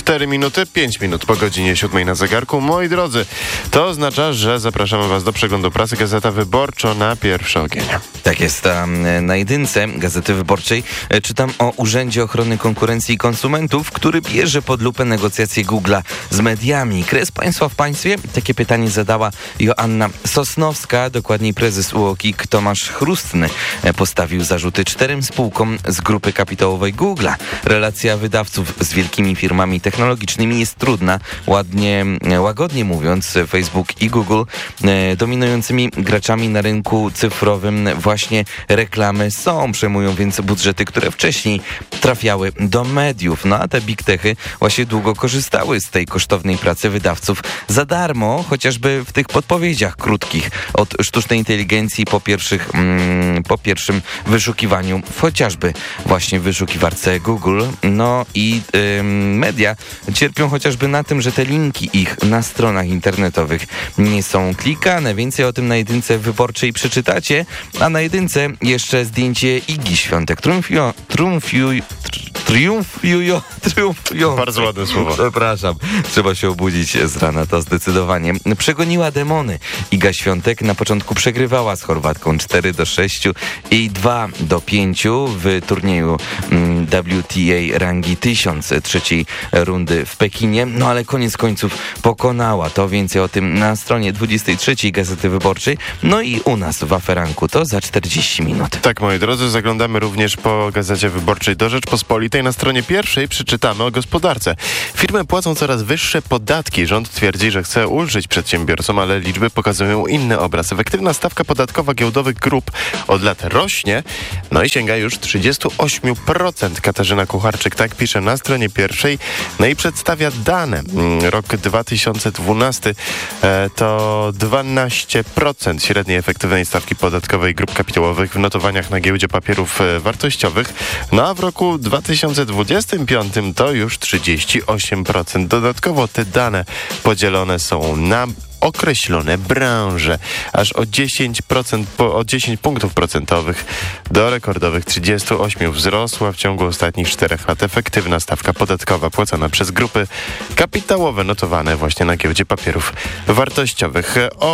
4 minuty, 5 minut po godzinie 7 na zegarku. Moi drodzy, to oznacza, że zapraszamy Was do przeglądu prasy Gazeta Wyborcza na pierwszy ogień. Tak jest. Na jedynce Gazety Wyborczej czytam o Urzędzie Ochrony Konkurencji i Konsumentów, który bierze pod lupę negocjacje Google'a z mediami. Kres państwa w państwie? Takie pytanie zadała Joanna Sosnowska, dokładniej prezes UOKiK Tomasz Chrustny postawił zarzuty 4 spółkom z grupy kapitałowej Google'a. Relacja wydawców z wielkimi firmami technologicznymi jest trudna. Łagodnie mówiąc, Facebook i Google dominującymi graczami na rynku cyfrowym właśnie reklamy są. Przejmują więc budżety, które wcześniej trafiały do mediów. No a te big techy właśnie długo korzystały z tej kosztownej pracy wydawców za darmo, chociażby w tych podpowiedziach krótkich od sztucznej inteligencji po pierwszym wyszukiwaniu, chociażby właśnie w wyszukiwarce Google. No i media cierpią chociażby na tym, że te linki ich na stronach internetowych nie są klikane. Więcej o tym na jedynce Wyborczej przeczytacie, a na jedynce jeszcze zdjęcie Igi Świątek. Triumfują. Bardzo ładne słowo. Przepraszam, trzeba się obudzić z rana, to zdecydowanie. Przegoniła demony. Iga Świątek na początku przegrywała z Chorwatką 4-6 i 2-5 w turnieju WTA rangi 1000 trzeciej rundy w Pekinie, no ale koniec końców pokonała. To więcej o tym na stronie 23 Gazety Wyborczej, no i u nas w Aferanku to za 40 minut. Tak, moi drodzy, zaglądamy również po Gazecie Wyborczej do Rzeczpospolitej. Na stronie pierwszej przeczytamy o gospodarce. Firmy płacą coraz wyższe podatki. Rząd twierdzi, że chce ulżyć przedsiębiorcom, ale liczby pokazują inny obraz. Efektywna stawka podatkowa giełdowych grup od lat rośnie, no i sięga już 38%. Katarzyna Kucharczyk tak pisze na stronie pierwszej, no i przedstawia dane. Rok 2012 to 12% średniej efektywnej stawki podatkowej grup kapitałowych w notowaniach na giełdzie papierów wartościowych, no a w roku 2025 to już 38%. Dodatkowo te dane podzielone są na określone branże. Aż o 10 punktów procentowych do rekordowych 38 wzrosła w ciągu ostatnich 4 lat efektywna stawka podatkowa płacona przez grupy kapitałowe notowane właśnie na giełdzie papierów wartościowych.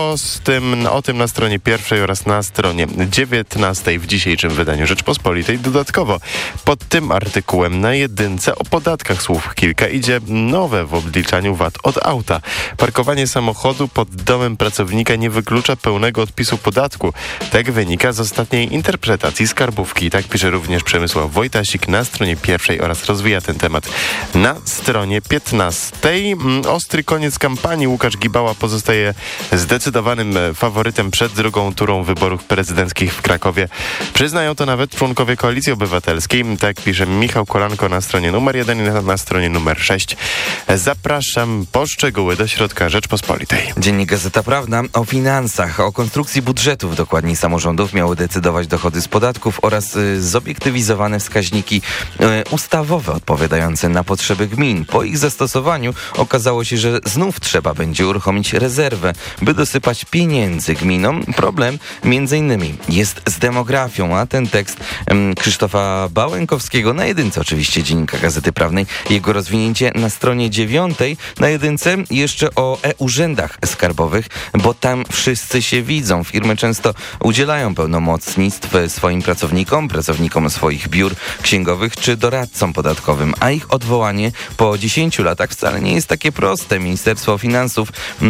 O tym na stronie pierwszej oraz na stronie 19 w dzisiejszym wydaniu Rzeczpospolitej. Dodatkowo pod tym artykułem na jedynce o podatkach słów kilka idzie nowe w obliczaniu VAT od auta. Parkowanie samochodu pod domem pracownika nie wyklucza pełnego odpisu podatku. Tak wynika z ostatniej interpretacji skarbówki. Tak pisze również Przemysław Wojtasik na stronie pierwszej oraz rozwija ten temat na stronie 15. Ostry koniec kampanii. Łukasz Gibała pozostaje zdecydowanym faworytem przed drugą turą wyborów prezydenckich w Krakowie. Przyznają to nawet członkowie Koalicji Obywatelskiej. Tak pisze Michał Kolanko na stronie numer 1 i na stronie numer 6. Zapraszam po szczegóły do środka Rzeczpospolitej. Dziennik Gazeta Prawna o finansach, o konstrukcji budżetów, dokładniej samorządów, miały decydować dochody z podatków oraz zobiektywizowane wskaźniki ustawowe odpowiadające na potrzeby gmin. Po ich zastosowaniu okazało się, że znów trzeba będzie uruchomić rezerwę, by dosypać pieniędzy gminom. Problem między innymi jest z demografią, a ten tekst Krzysztofa Bałękowskiego na jedynce oczywiście Dziennika Gazety Prawnej. Jego rozwinięcie na stronie 9 na jedynce jeszcze o e-urzędach skarbowych, bo tam wszyscy się widzą. Firmy często udzielają pełnomocnictw swoim pracownikom swoich biur księgowych czy doradcom podatkowym, a ich odwołanie po 10 latach wcale nie jest takie proste. Ministerstwo Finansów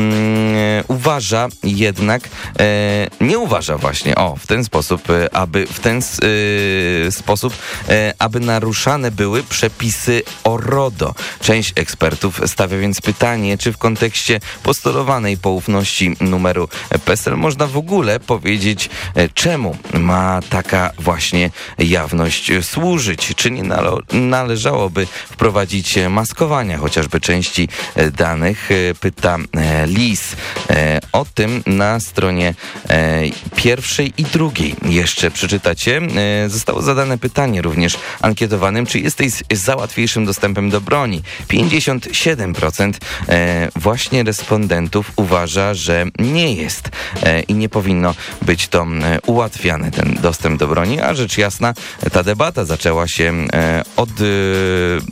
uważa jednak, nie uważa właśnie w ten sposób, aby naruszane były przepisy o RODO. Część ekspertów stawia więc pytanie, czy w kontekście postulowanej poufności numeru PESEL można w ogóle powiedzieć, czemu ma taka właśnie jawność służyć. Czy nie należałoby wprowadzić maskowania chociażby części danych? Pyta LIS. O tym na stronie pierwszej i drugiej jeszcze przeczytacie. Zostało zadane pytanie również ankietowanym, czy jesteś za łatwiejszym dostępem do broni. 57% właśnie respondentów uważa, że nie jest i nie powinno być to ułatwiane, ten dostęp do broni, a rzecz jasna ta debata zaczęła się od wizyty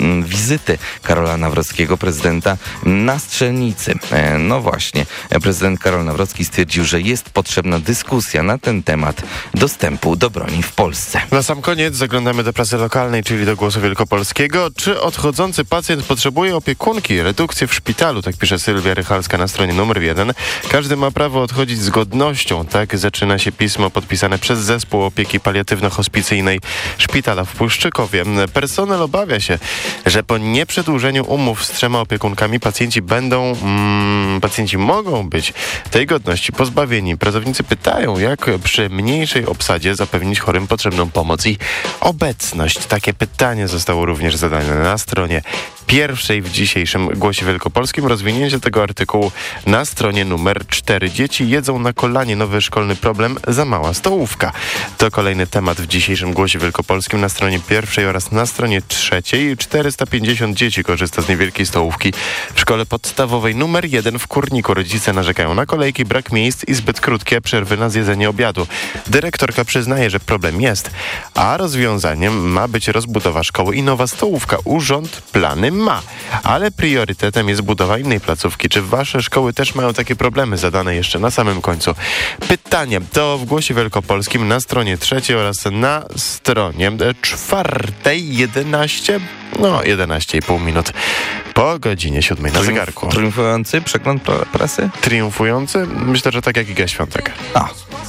wizyty Karola Nawrockiego, prezydenta na strzelnicy. No właśnie, prezydent Karol Nawrocki stwierdził, że jest potrzebna dyskusja na ten temat dostępu do broni w Polsce. Na sam koniec zaglądamy do prasy lokalnej, czyli do Głosu Wielkopolskiego. Czy odchodzący pacjent potrzebuje opiekunki? Redukcję w szpitalu, tak pisze Sylwia Rychalska na stronie numer 1. Każdy ma prawo odchodzić z godnością. Tak zaczyna się pismo podpisane przez Zespół Opieki Paliatywno-Hospicyjnej Szpitala w Puszczykowie. Personel obawia się, że po nieprzedłużeniu umów z 3 opiekunkami pacjenci mogą być tej godności pozbawieni. Pracownicy pytają, jak przy mniejszej obsadzie zapewnić chorym potrzebną pomoc i obecność. Takie pytanie zostało również zadane na stronie 1 w dzisiejszym Głosie Wielkopolskim. Rozwinięcie tego artykułu na stronie numer 4. Dzieci jedzą na kolanie. Nowy szkolny problem. Za mała stołówka. To kolejny temat w dzisiejszym Głosie Wielkopolskim na stronie 1 oraz na stronie 3. 450 dzieci korzysta z niewielkiej stołówki w szkole podstawowej numer 1 w Kurniku. Rodzice narzekają na kolejki, brak miejsc i zbyt krótkie przerwy na zjedzenie obiadu. Dyrektorka przyznaje, że problem jest, a rozwiązaniem ma być rozbudowa szkoły i nowa stołówka. Urząd plany ma, ale priorytetem jest budowa innej placówki. Czy wasze szkoły też mają takie problemy? Zadane jeszcze na samym końcu pytanie. To w Głosie Wielkopolskim na stronie 3 oraz na stronie 4:11. 11,5 minut po godzinie 7 na zegarku. Triumfujący przegląd prasy? Triumfujący? Myślę, że tak jak Iga Świątek.